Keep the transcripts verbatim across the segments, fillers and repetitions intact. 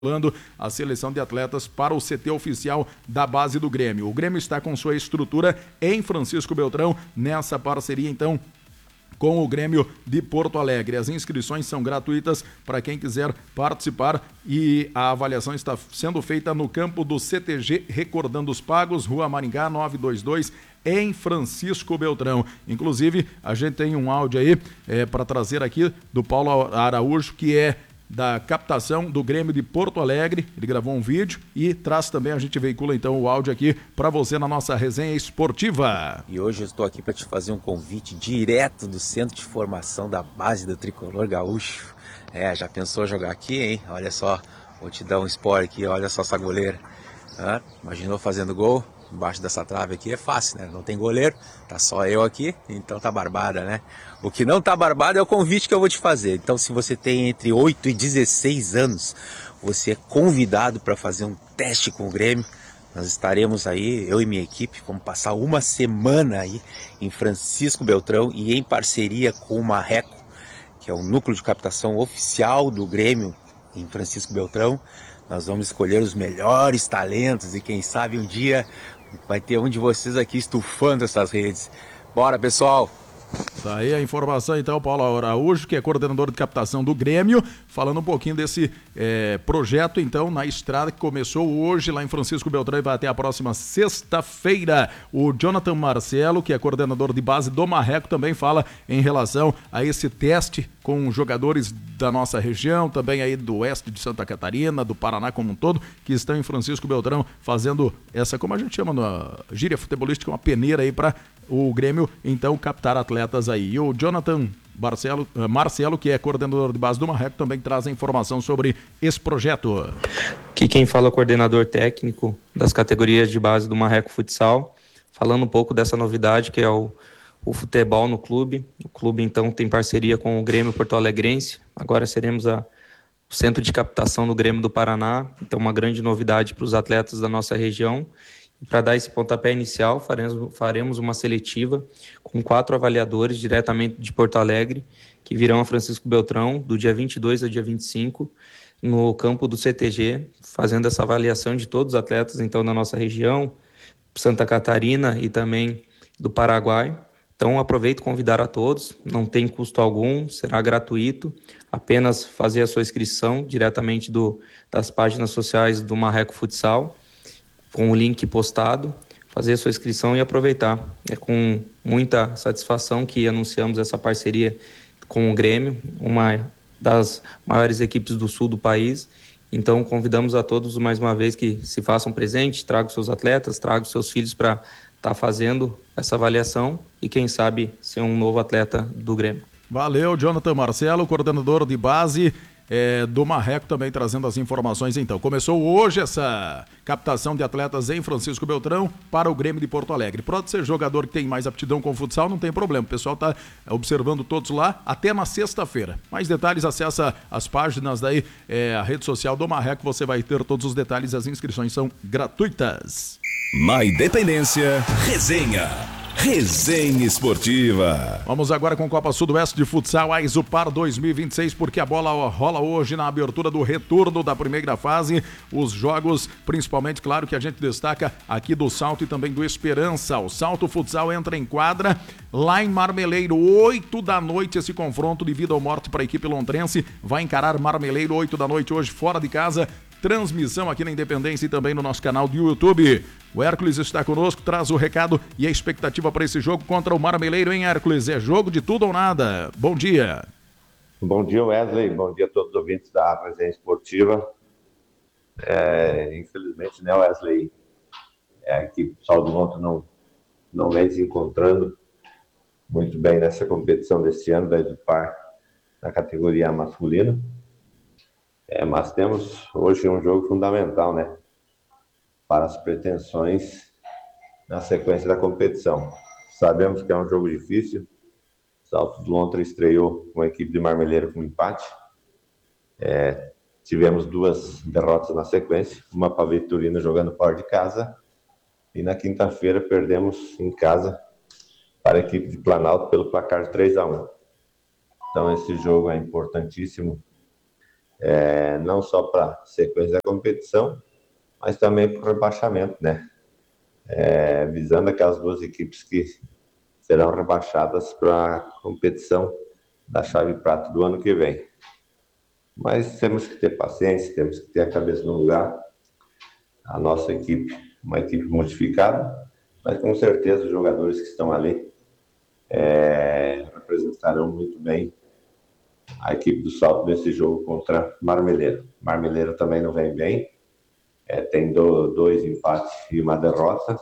a seleção de atletas para o C T oficial da base do Grêmio. O Grêmio está com sua estrutura em Francisco Beltrão, nessa parceria então com o Grêmio de Porto Alegre. As inscrições são gratuitas para quem quiser participar e a avaliação está sendo feita no campo do C T G Recordando os Pagos, Rua Maringá nove dois dois, em Francisco Beltrão. Inclusive, a gente tem um áudio aí é, para trazer aqui do Paulo Araújo, que é da captação do Grêmio de Porto Alegre. Ele gravou um vídeo e traz também, a gente veicula então o áudio aqui para você na nossa resenha esportiva. E hoje eu estou aqui para te fazer um convite direto do Centro de Formação da Base do Tricolor Gaúcho. É, já pensou jogar aqui, hein? Olha só, vou te dar um spoiler aqui, olha só essa goleira. Ah, imaginou fazendo gol? Embaixo dessa trave aqui é fácil, né? Não tem goleiro, tá só eu aqui, então tá barbada, né? O que não tá barbada é o convite que eu vou te fazer. Então, se você tem entre oito e dezesseis anos, você é convidado para fazer um teste com o Grêmio. Nós estaremos aí, eu e minha equipe, vamos passar uma semana aí em Francisco Beltrão e em parceria com o Marreco, que é o núcleo de captação oficial do Grêmio em Francisco Beltrão. Nós vamos escolher os melhores talentos e quem sabe um dia vai ter um de vocês aqui estufando essas redes. Bora, pessoal! Tá aí a informação então, Paulo Araújo, que é coordenador de captação do Grêmio, falando um pouquinho desse é, projeto então na estrada que começou hoje lá em Francisco Beltrão e vai até a próxima sexta-feira. O Jonathan Marcelo, que é coordenador de base do Marreco, também fala em relação a esse teste com jogadores da nossa região, também aí do oeste de Santa Catarina, do Paraná como um todo, que estão em Francisco Beltrão fazendo essa, como a gente chama na gíria futebolística, uma peneira aí para o Grêmio então captar atletas aí. E o Jonathan Marcelo, Marcelo, que é coordenador de base do Marreco, também traz a informação sobre esse projeto. Aqui quem fala é o coordenador técnico das categorias de base do Marreco Futsal, falando um pouco dessa novidade que é o, o futebol no clube. O clube então tem parceria com o Grêmio Porto Alegrense, agora seremos a, o centro de captação do Grêmio do Paraná, então uma grande novidade para os atletas da nossa região. Para dar esse pontapé inicial, faremos, faremos uma seletiva com quatro avaliadores diretamente de Porto Alegre, que virão a Francisco Beltrão do dia vinte e dois ao dia vinte e cinco, no campo do C T G, fazendo essa avaliação de todos os atletas então da nossa região, Santa Catarina e também do Paraguai. Então aproveito convidar a todos, não tem custo algum, será gratuito, apenas fazer a sua inscrição diretamente do, das páginas sociais do Marreco Futsal, com o link postado, fazer a sua inscrição e aproveitar. É com muita satisfação que anunciamos essa parceria com o Grêmio, uma das maiores equipes do sul do país. Então, convidamos a todos mais uma vez que se façam presentes, tragam seus atletas, tragam seus filhos para estar tá fazendo essa avaliação e, quem sabe, ser um novo atleta do Grêmio. Valeu, Jonathan Marcelo, coordenador de base É, do Marreco, também trazendo as informações então. Começou hoje essa captação de atletas em Francisco Beltrão para o Grêmio de Porto Alegre. Pode ser jogador que tem mais aptidão com o futsal, não tem problema. O pessoal está observando todos lá até na sexta-feira. Mais detalhes, acessa as páginas daí, é, a rede social do Marreco, você vai ter todos os detalhes, as inscrições são gratuitas. Na Independência, resenha. Resenha Esportiva. Vamos agora com Copa Sudoeste de Futsal Aizupar dois mil e vinte e seis, porque a bola rola hoje na abertura do retorno da primeira fase. Os jogos, principalmente, claro, que a gente destaca aqui do Salto e também do Esperança. O Salto Futsal entra em quadra lá em Marmeleiro, oito da noite, esse confronto de vida ou morte para a equipe lontrense. Vai encarar Marmeleiro, oito da noite hoje, fora de casa. Transmissão aqui na Independência e também no nosso canal do YouTube. O Hércules está conosco, traz o recado e a expectativa para esse jogo contra o Marmeleiro, hein, Hércules? É jogo de tudo ou nada. Bom dia. Bom dia, Wesley. Bom dia a todos os ouvintes da Resenha Esportiva. É, infelizmente, né, Wesley? É, a equipe do Saldo Monte não, não vem se encontrando muito bem nessa competição deste ano da Aizupar na categoria masculina. É, mas temos hoje um jogo fundamental, né, para as pretensões na sequência da competição. Sabemos que é um jogo difícil. O Salto do Lontra estreou com a equipe de Marmeleiro com empate. É, tivemos duas derrotas na sequência, uma para a Vitorino jogando fora de casa, e na quinta-feira perdemos em casa para a equipe de Planalto pelo placar de três a um. Então esse jogo é importantíssimo é, não só para a sequência da competição, mas também para o rebaixamento, né? É, visando aquelas duas equipes que serão rebaixadas para a competição da Chave Prata do ano que vem. Mas temos que ter paciência, temos que ter a cabeça no lugar. A nossa equipe, uma equipe modificada, mas com certeza os jogadores que estão ali é, representarão muito bem a equipe do Salto nesse jogo contra Marmeleiro. Marmeleiro também não vem bem, é, tem do, dois empates e uma derrota.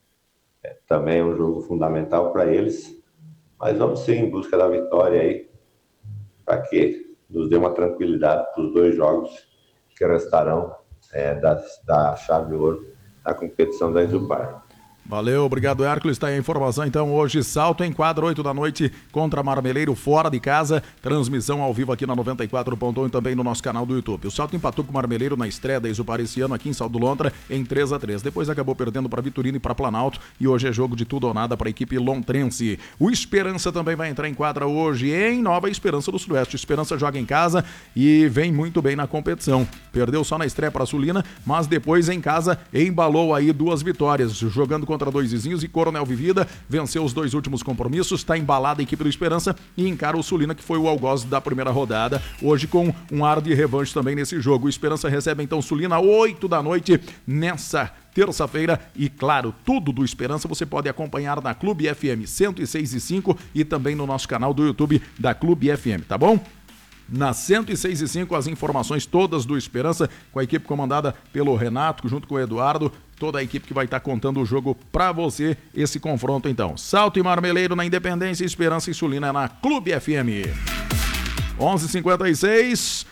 É, também é um jogo fundamental para eles, mas vamos sim em busca da vitória aí, para que nos dê uma tranquilidade para os dois jogos que restarão é, da, da chave ouro da competição da Exupar. Valeu, obrigado, Hércules. Está aí a informação, então, hoje, Salto em quadra, oito da noite, contra Marmeleiro, fora de casa, transmissão ao vivo aqui na noventa e quatro ponto um e também no nosso canal do YouTube. O Salto empatou com o Marmeleiro na estreia da Exupar esse ano aqui em Salto do Lontra em três a três. Depois acabou perdendo para Vitorino e para Planalto e hoje é jogo de tudo ou nada para a equipe lontrense. O Esperança também vai entrar em quadra hoje em Nova Esperança do Sudoeste. O Esperança joga em casa e vem muito bem na competição. Perdeu só na estreia para a Sulina, mas depois em casa embalou aí duas vitórias, jogando contra dois vizinhos e Coronel Vivida venceu os dois últimos compromissos, está embalada a equipe do Esperança e encara o Sulina, que foi o algoz da primeira rodada, hoje com um ar de revanche também nesse jogo. O Esperança recebe então Sulina oito da noite nessa terça-feira e claro, tudo do Esperança você pode acompanhar na Clube F M cento e seis e cinco e também no nosso canal do YouTube da Clube F M, tá bom? Na cento e seis e cinco, as informações todas do Esperança, com a equipe comandada pelo Renato, junto com o Eduardo, toda a equipe que vai estar contando o jogo pra você, esse confronto então. Salto e Marmeleiro na Independência, Esperança e Sulina na Clube F M. onze e cinquenta e seis,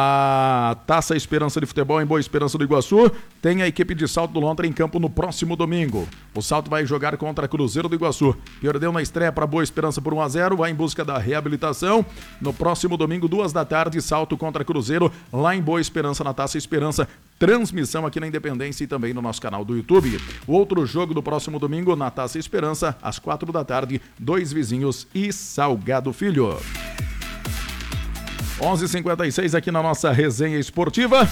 a Taça Esperança de Futebol em Boa Esperança do Iguaçu tem a equipe de Salto do Lontra em campo no próximo domingo. O Salto vai jogar contra Cruzeiro do Iguaçu. Perdeu na estreia para Boa Esperança por um a zero, vai em busca da reabilitação. No próximo domingo, duas da tarde, Salto contra Cruzeiro, lá em Boa Esperança, na Taça Esperança. Transmissão aqui na Independência e também no nosso canal do YouTube. O outro jogo do próximo domingo, na Taça Esperança, às quatro da tarde, Dois Vizinhos e Salgado Filho. onze e cinquenta e seis aqui na nossa resenha esportiva.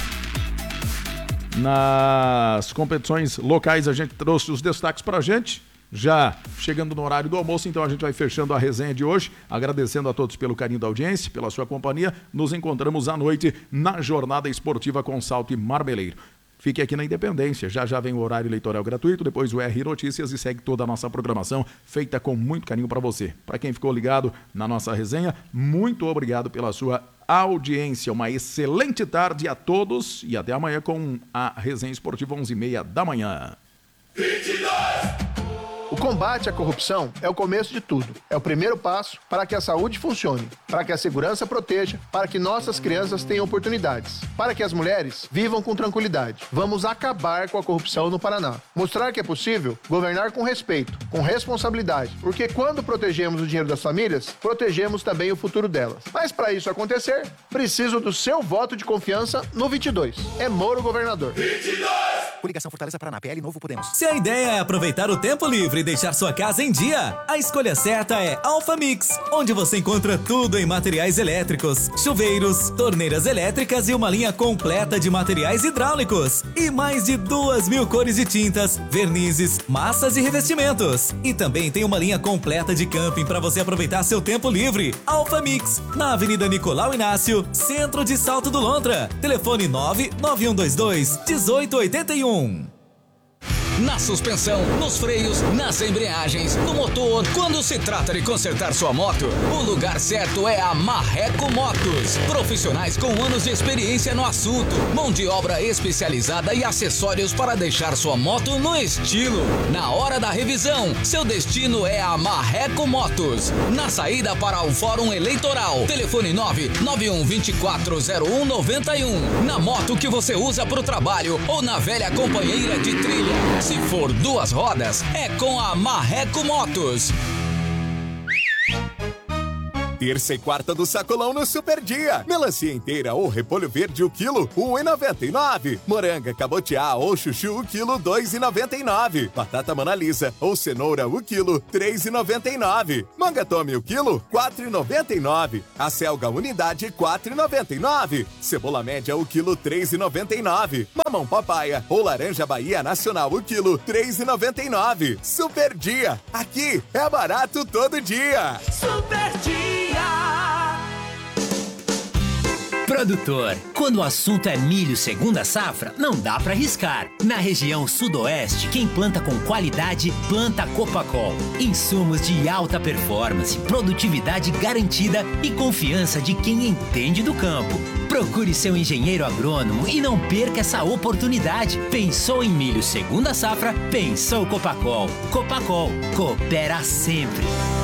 Nas competições locais a gente trouxe os destaques pra gente, já chegando no horário do almoço, então a gente vai fechando a resenha de hoje, agradecendo a todos pelo carinho da audiência, pela sua companhia. Nos encontramos à noite na jornada esportiva com Salto e Marmeleiro. Fique aqui na Independência, já já vem o horário eleitoral gratuito, depois o R Notícias e segue toda a nossa programação feita com muito carinho para você. Para quem ficou ligado na nossa resenha, muito obrigado pela sua audiência. Uma excelente tarde a todos e até amanhã com a resenha esportiva onze e meia da manhã. O combate à corrupção é o começo de tudo. É o primeiro passo para que a saúde funcione, para que a segurança proteja, para que nossas crianças tenham oportunidades, para que as mulheres vivam com tranquilidade. Vamos acabar com a corrupção no Paraná. Mostrar que é possível governar com respeito, com responsabilidade, porque quando protegemos o dinheiro das famílias, protegemos também o futuro delas. Mas para isso acontecer, preciso do seu voto de confiança no vinte e dois. É Moro Governador. vinte e dois! Coligação Fortaleza Paraná, P L Novo Podemos. Se a ideia é aproveitar o tempo livre e deixar sua casa em dia, a escolha certa é Alfa Mix, onde você encontra tudo em materiais elétricos, chuveiros, torneiras elétricas e uma linha completa de materiais hidráulicos. E mais de duas mil cores de tintas, vernizes, massas e revestimentos. E também tem uma linha completa de camping para você aproveitar seu tempo livre. Alfa Mix, na Avenida Nicolau Inácio, centro de Salto do Lontra. Telefone nove nove um dois dois, um oito oito um. Na suspensão, nos freios, nas embreagens, no motor. Quando se trata de consertar sua moto, o lugar certo é a Marreco Motos. Profissionais com anos de experiência no assunto, mão de obra especializada e acessórios para deixar sua moto no estilo. Na hora da revisão, seu destino é a Marreco Motos. Na saída para o Fórum Eleitoral, telefone nove nove um dois quatro zero um nove um. Na moto que você usa para o trabalho ou na velha companheira de trilha. Se for duas rodas, é com a Marreco Motos. Terça e quarta do sacolão no Super Dia. Melancia inteira ou repolho verde o quilo, um real e noventa e nove centavos. Moranga cabotiá ou chuchu o quilo, dois reais e noventa e nove centavos. Batata Monalisa ou cenoura o quilo, três reais e noventa e nove centavos. Manga tome o quilo, quatro reais e noventa e nove centavos. A selga unidade, quatro reais e noventa e nove centavos. Cebola média o quilo, três reais e noventa e nove centavos. Mamão papaya ou laranja Bahia Nacional o quilo, três reais e noventa e nove centavos. Super Dia. Aqui é barato todo dia. Super Dia. Produtor, quando o assunto é milho segunda safra, não dá pra arriscar. Na região sudoeste, quem planta com qualidade, planta Copacol. Insumos de alta performance, produtividade garantida e confiança de quem entende do campo. Procure seu engenheiro agrônomo e não perca essa oportunidade. Pensou em milho segunda safra? Pensou Copacol. Copacol, coopera sempre.